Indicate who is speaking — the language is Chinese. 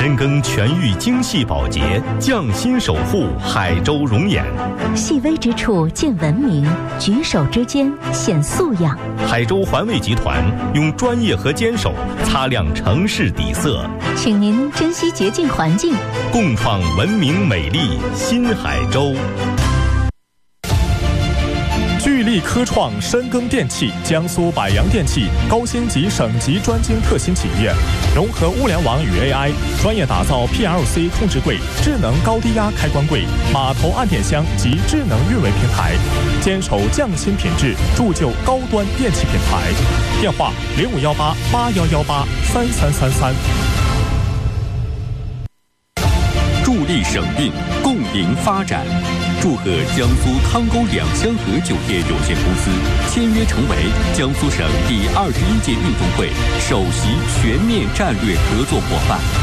Speaker 1: 深耕全域精细保洁，匠心守护海州容颜。
Speaker 2: 细微之处见文明，举手之间显素养。
Speaker 1: 海州环卫集团用专业和坚守擦亮城市底色，
Speaker 2: 请您珍惜洁净环境，
Speaker 1: 共创文明美丽新海州。
Speaker 3: 聚力科创深耕电器，江苏百洋电器高星级省级专精特新企业，融合物联网与 AI， 专业打造 PLC 控制柜、智能高低压开关柜、码头按电箱及智能运维平台，坚守匠心品质，铸就高端电器品牌。电话051881183333。
Speaker 4: 助力省运，共赢发展。祝贺江苏汤沟两香河酒业有限公司签约成为江苏省第21届运动会首席全面战略合作伙伴。